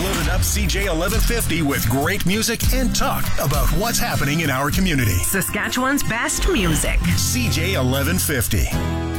loaded up CJ 1150 with great music and talk about what's happening in our community. Saskatchewan's best music. CJ 1150.